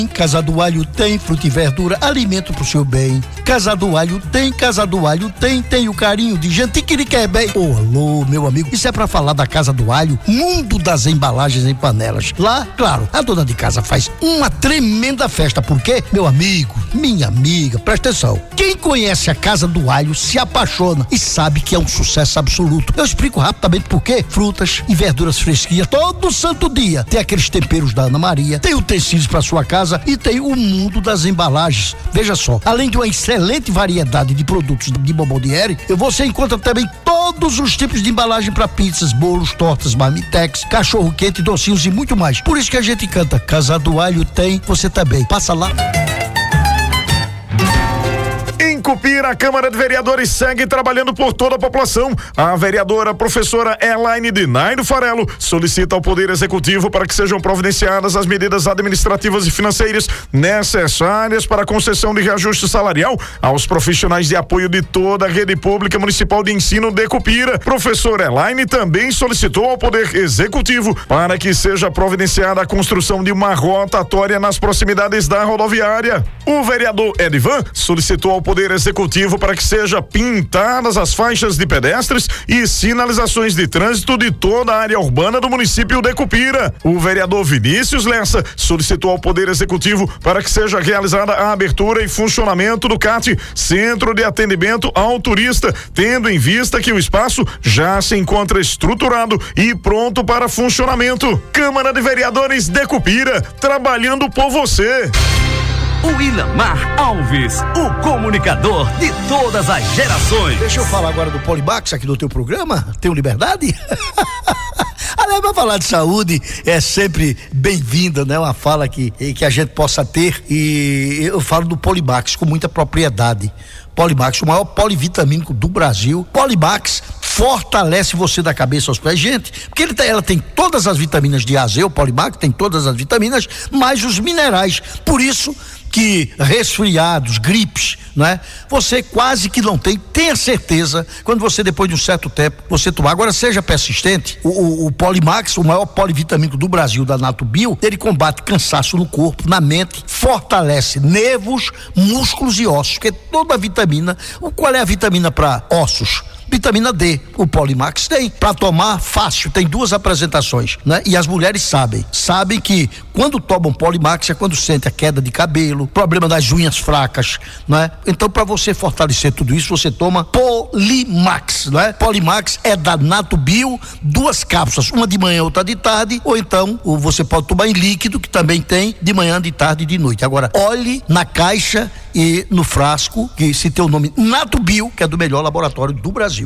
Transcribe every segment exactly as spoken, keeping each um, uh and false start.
Casa do Alho tem fruta e verdura, alimento pro seu bem. Casa do Alho tem, Casa do Alho tem, tem o carinho de gente que lhe quer bem. Ô, alô, meu amigo, isso é pra falar da Casa do Alho, mundo das embalagens em panelas. Lá, claro, a dona de casa faz uma tremenda festa, porque, meu amigo, minha amiga, presta atenção. Quem conhece a Casa do Alho se apaixona e sabe que é um sucesso absoluto. Eu explico rapidamente por quê. Frutas e verduras fresquinhas todo santo dia. Tem aqueles temperos da Ana Maria, tem utensílios para sua casa e tem o mundo das embalagens. Veja só, além de uma excelente variedade de produtos de Bomboniere, você encontra também todos os tipos de embalagem para pizzas, bolos, tortas, marmitex, cachorro quente, docinhos e muito mais. Por isso que a gente canta Casa do Alho tem, você também. Passa lá. Em Cupira, a Câmara de Vereadores segue trabalhando por toda a população. A vereadora professora Elaine Dinairo Farelo solicita ao Poder Executivo para que sejam providenciadas as medidas administrativas e financeiras necessárias para a concessão de reajuste salarial aos profissionais de apoio de toda a rede pública municipal de ensino de Cupira. Professora Elaine também solicitou ao Poder Executivo para que seja providenciada a construção de uma rotatória nas proximidades da rodoviária. O vereador Edivan solicitou ao Poder Executivo para que seja pintadas as faixas de pedestres e sinalizações de trânsito de toda a área urbana do município de Cupira. O vereador Vinícius Lessa solicitou ao Poder Executivo para que seja realizada a abertura e funcionamento do C A T, Centro de Atendimento ao Turista, tendo em vista que o espaço já se encontra estruturado e pronto para funcionamento. Câmara de Vereadores de Cupira, trabalhando por você. O Ilamar Alves, o comunicador de todas as gerações. Deixa eu falar agora do Polimax aqui no teu programa. Tenho liberdade? Aliás, pra falar de saúde é sempre bem-vinda, né? Uma fala que, que a gente possa ter, e eu falo do Polimax com muita propriedade. Polimax, o maior polivitamínico do Brasil. Polimax fortalece você da cabeça aos pés, gente, porque ele tem, ela tem todas as vitaminas de A a Z, o Polimax tem todas as vitaminas, mais os minerais. Por isso que resfriados, gripes, né? Você quase que não tem, tenha certeza, quando você, depois de um certo tempo, você tomar. Agora, seja persistente, o, o, o Polimax, o maior polivitamínico do Brasil, da Natubio, ele combate cansaço no corpo, na mente, fortalece nervos, músculos e ossos, porque toda a vitamina, qual é a vitamina para ossos? Vitamina D, o Polimax tem, para tomar fácil, tem duas apresentações, né? E as mulheres sabem, sabem que quando tomam Polimax é quando sente a queda de cabelo, problema das unhas fracas, né? Então, para você fortalecer tudo isso, você toma Polimax, né? Polimax é da Natubio, duas cápsulas, uma de manhã, outra de tarde, ou então ou você pode tomar em líquido, que também tem de manhã, de tarde e de noite. Agora, olhe na caixa e no frasco, que se tem o nome Natubio, que é do melhor laboratório do Brasil.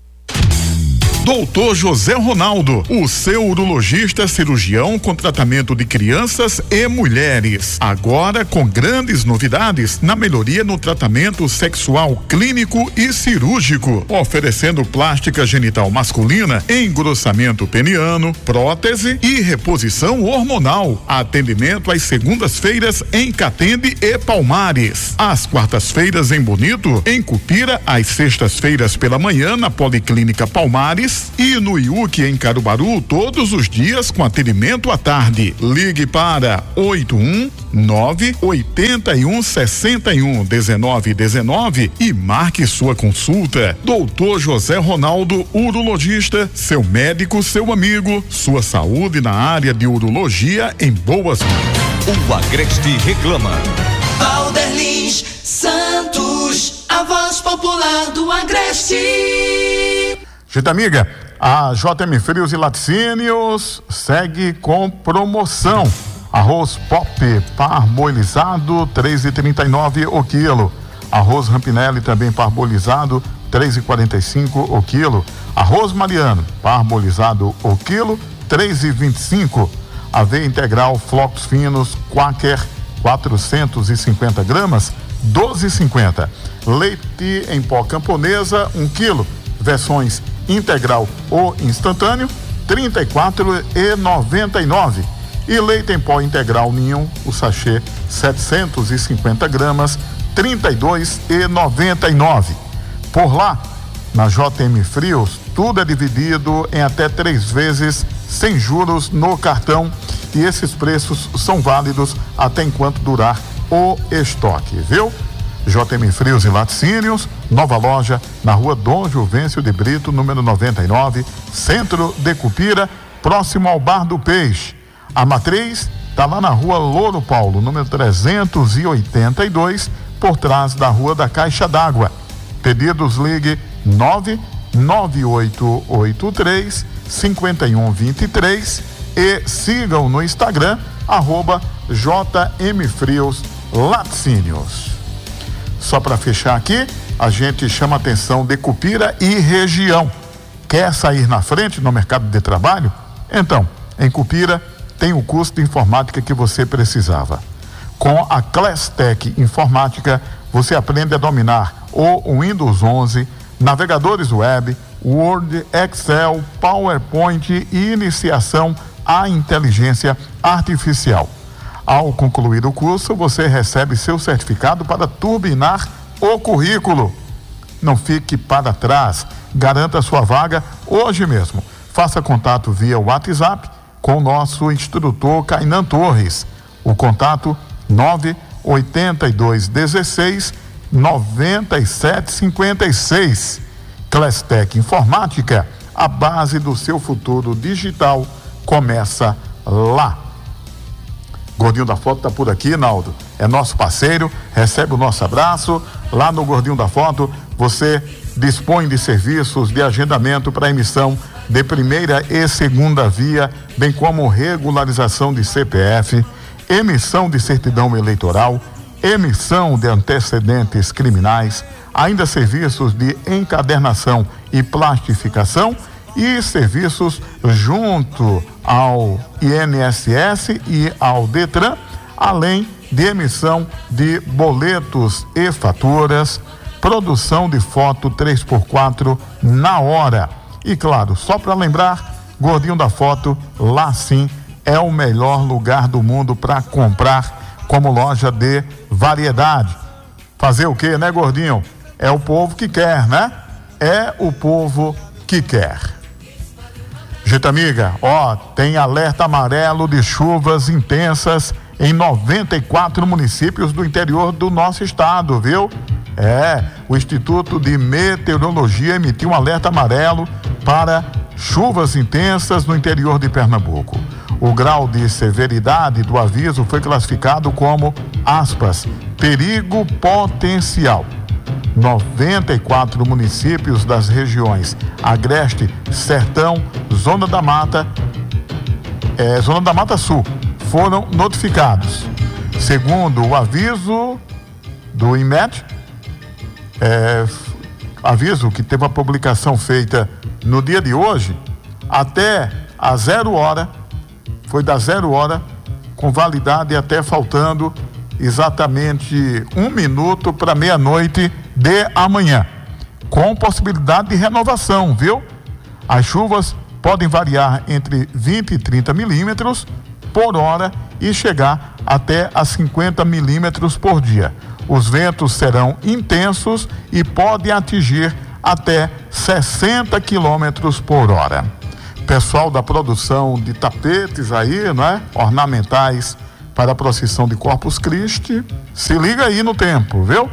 Doutor José Ronaldo, o seu urologista cirurgião com tratamento de crianças e mulheres. Agora com grandes novidades na melhoria no tratamento sexual clínico e cirúrgico, oferecendo plástica genital masculina, engrossamento peniano, prótese e reposição hormonal. Atendimento às segundas-feiras em Catende e Palmares. Às quartas-feiras em Bonito, em Cupira, às sextas-feiras pela manhã na Policlínica Palmares e no I U C em Caruaru todos os dias com atendimento à tarde. Ligue para oito um nove oito um seis um dezenove dezenove e marque sua consulta. Doutor José Ronaldo, urologista, seu médico, seu amigo, sua saúde na área de urologia em boas mãos. O Agreste reclama. Valderlins Santos, a voz popular do Agreste. Gente amiga, a J M Frios e Laticínios segue com promoção. Arroz Pop parbolizado três e trinta e nove o quilo. Arroz Rampinelli também parbolizado três e quarenta e cinco o quilo. Arroz Mariano parbolizado o quilo três e vinte e cinco. Aveia integral flocos finos Quaker quatrocentos e cinquenta gramas doze e cinquenta. Leite em pó camponesa um quilo. Versões integral ou instantâneo trinta e quatro e noventa e nove. E leite em pó integral Ninho, o sachê setecentos e cinquenta gramas trinta e dois e noventa e nove. Por lá, na J M Frios, tudo é dividido em até três vezes sem juros no cartão e esses preços são válidos até enquanto durar o estoque, viu? J M Frios e Laticínios, nova loja na rua Dom Juvencio de Brito, número noventa e nove, centro de Cupira, próximo ao Bar do Peixe. A matriz está lá na rua Louro Paulo, número trezentos e oitenta e dois, por trás da rua da Caixa d'Água. Pedidos, ligue nove nove oito oito três cinco um dois três e sigam no Instagram, arroba J M Frios Laticínios. Só para fechar aqui, a gente chama a atenção de Cupira e região. Quer sair na frente no mercado de trabalho? Então, em Cupira tem o curso de informática que você precisava. Com a Classtech Informática, você aprende a dominar o Windows onze, navegadores web, Word, Excel, PowerPoint e iniciação à inteligência artificial. Ao concluir o curso, você recebe seu certificado para turbinar o currículo. Não fique para trás. Garanta sua vaga hoje mesmo. Faça contato via WhatsApp com o nosso instrutor Kainan Torres. O contato nove oito dois um seis nove sete cinco seis. Classtech Informática, a base do seu futuro digital começa lá. Gordinho da Foto tá por aqui, Naldo. É nosso parceiro, recebe o nosso abraço. Lá no Gordinho da Foto, você dispõe de serviços de agendamento para emissão de primeira e segunda via, bem como regularização de C P F, emissão de certidão eleitoral, emissão de antecedentes criminais, ainda serviços de encadernação e plastificação e serviços junto ao I N S S e ao Detran, além de emissão de boletos e faturas, produção de foto três por quatro na hora. E claro, só para lembrar, Gordinho da Foto, lá sim é o melhor lugar do mundo para comprar como loja de variedade. Fazer o quê, né, Gordinho? É o povo que quer, né? É o povo que quer. Gente amiga, ó, tem alerta amarelo de chuvas intensas em noventa e quatro municípios do interior do nosso estado, viu? É, o Instituto de Meteorologia emitiu um alerta amarelo para chuvas intensas no interior de Pernambuco. O grau de severidade do aviso foi classificado como, aspas, perigo potencial. noventa e quatro municípios das regiões Agreste, Sertão, Zona da Mata, é, Zona da Mata Sul, foram notificados. Segundo o aviso do INMET, é, aviso que teve a publicação feita no dia de hoje, até a zero hora, foi da zero hora, com validade até faltando exatamente um minuto para meia-noite de amanhã, com possibilidade de renovação, viu? As chuvas podem variar entre vinte e trinta milímetros por hora e chegar até a cinquenta milímetros por dia. Os ventos serão intensos e podem atingir até sessenta quilômetros por hora. Pessoal da produção de tapetes aí, não é? Ornamentais para a procissão de Corpus Christi, se liga aí no tempo, viu?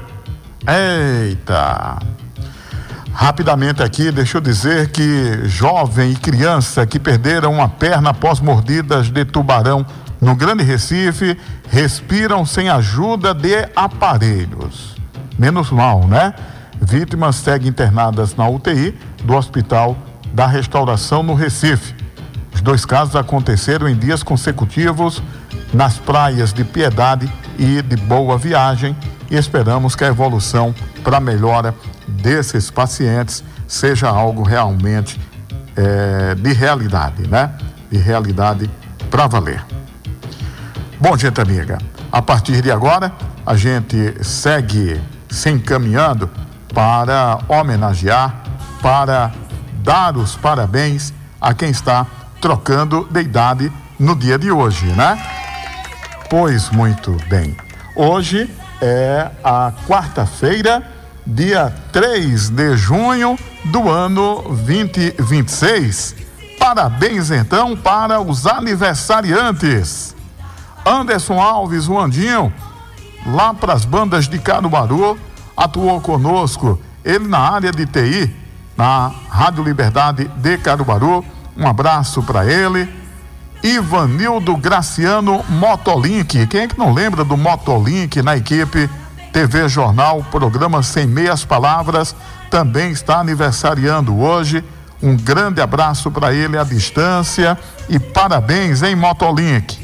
Eita! Rapidamente aqui, deixa eu dizer que jovem e criança que perderam uma perna após mordidas de tubarão no Grande Recife respiram sem ajuda de aparelhos. Menos mal, né? Vítimas seguem internadas na U T I do Hospital da Restauração no Recife. Os dois casos aconteceram em dias consecutivos nas praias de Piedade e de Boa Viagem e esperamos que a evolução para a melhora desses pacientes seja algo realmente é, de realidade, né? De realidade para valer. Bom, gente amiga, a partir de agora a gente segue se encaminhando para homenagear, para dar os parabéns a quem está trocando de idade no dia de hoje, né? Pois muito bem. Hoje é a quarta-feira, dia três de junho do ano vinte e vinte e seis. Parabéns então para os aniversariantes. Anderson Alves, o Andinho, lá para as bandas de Caruaru, atuou conosco, ele na área de T I, na Rádio Liberdade de Caruaru. Um abraço para ele. Ivanildo Graciano Motolink, quem é que não lembra do Motolink na equipe T V Jornal, programa Sem Meias Palavras, também está aniversariando hoje. Um grande abraço para ele à distância e parabéns, hein, Motolink.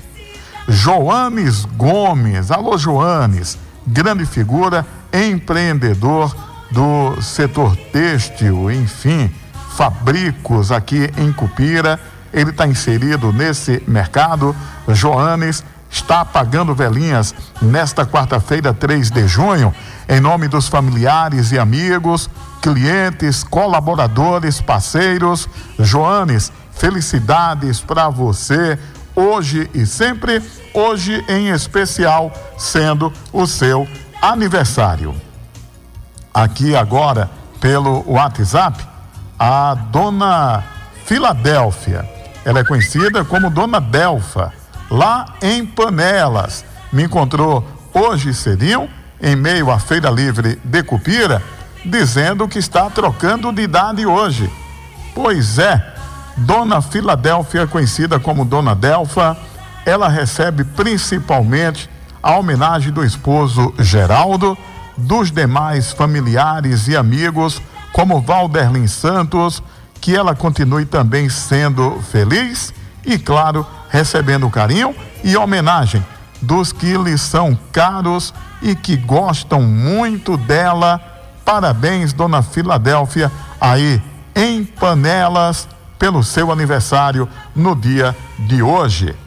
Joanes Gomes, alô Joanes, grande figura, empreendedor do setor têxtil, enfim, fabricos aqui em Cupira. Ele está inserido nesse mercado. Joanes está apagando velhinhas nesta quarta-feira, três de junho, em nome dos familiares e amigos, clientes, colaboradores, parceiros. Joanes, felicidades para você hoje e sempre, hoje em especial, sendo o seu aniversário. Aqui agora, pelo WhatsApp, a dona Filadélfia, ela é conhecida como Dona Delfa, lá em Panelas, me encontrou hoje cedinho, em meio à Feira Livre de Cupira, dizendo que está trocando de idade hoje. Pois é, Dona Filadélfia, conhecida como Dona Delfa, ela recebe principalmente a homenagem do esposo Geraldo, dos demais familiares e amigos, como Valderlin Santos, que ela continue também sendo feliz e, claro, recebendo carinho e homenagem dos que lhe são caros e que gostam muito dela. Parabéns, Dona Filadélfia, aí em Panelas, pelo seu aniversário no dia de hoje.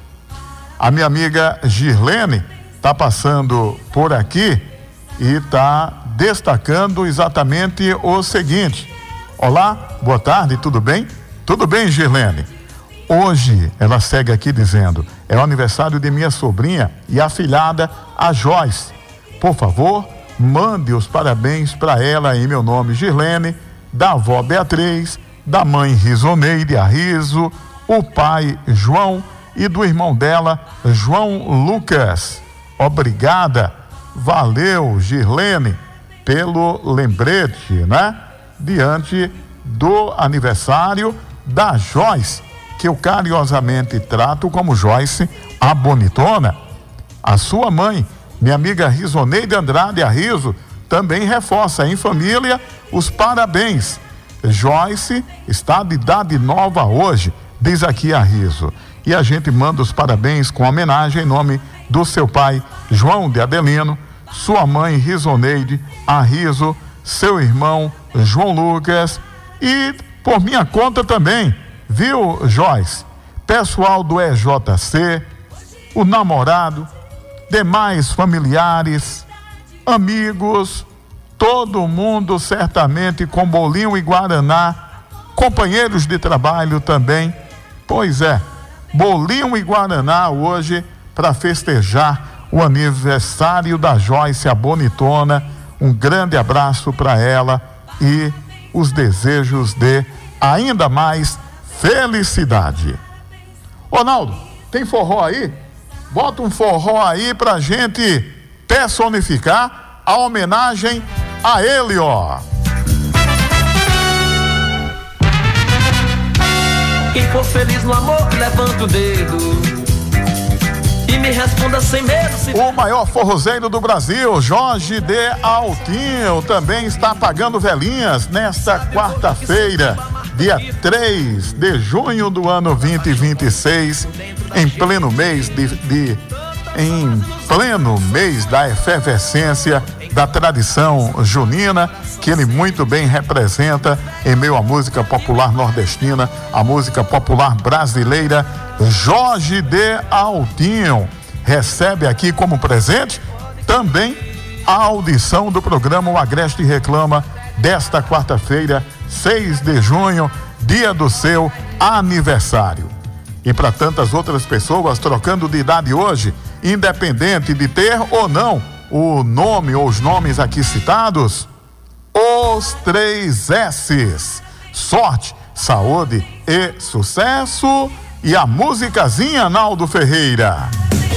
A minha amiga Girlene está passando por aqui e está destacando exatamente o seguinte. Olá, boa tarde, tudo bem? Tudo bem, Girlene? Hoje, ela segue aqui dizendo, é o aniversário de minha sobrinha e afilhada, a Joyce. Por favor, mande os parabéns para ela em meu nome, Girlene, da avó Beatriz, da mãe Risoneide, a Riso, o pai João e do irmão dela, João Lucas. Obrigada, valeu, Girlene, pelo lembrete, né? Diante do aniversário da Joyce, que eu carinhosamente trato como Joyce, a bonitona. A sua mãe, minha amiga Risoneide Andrade, a Riso, também reforça em família os parabéns. Joyce está de idade nova hoje, diz aqui a Riso. E a gente manda os parabéns com homenagem em nome do seu pai, João de Adelino, sua mãe Risoneide, a Riso, seu irmão João Lucas e por minha conta também, viu, Joyce? Pessoal do E J C, o namorado, demais familiares, amigos, todo mundo certamente com bolinho e guaraná, companheiros de trabalho também. Pois é, bolinho e guaraná hoje para festejar o aniversário da Joyce, a bonitona. Um grande abraço para ela e os desejos de ainda mais felicidade. Ronaldo, tem forró aí? Bota um forró aí pra gente personificar a homenagem a ele, ó. Quem for feliz no amor, levanta o dedo e me responda sem medo. Se... O maior forrozeiro do Brasil, Jorge de Altinho, também está apagando velhinhas nesta quarta-feira, dia três de junho do ano vinte e vinte e seis, em pleno mês de, de em pleno mês da efervescência da tradição junina, que ele muito bem representa em meio à música popular nordestina, a música popular brasileira. Jorge de Altinho recebe aqui como presente também a audição do programa O Agreste Reclama desta quarta-feira, seis de junho, dia do seu aniversário. E para tantas outras pessoas trocando de idade hoje, independente de ter ou não o nome ou os nomes aqui citados, os três S's: sorte, saúde e sucesso. E a musicazinha, Naldo Ferreira.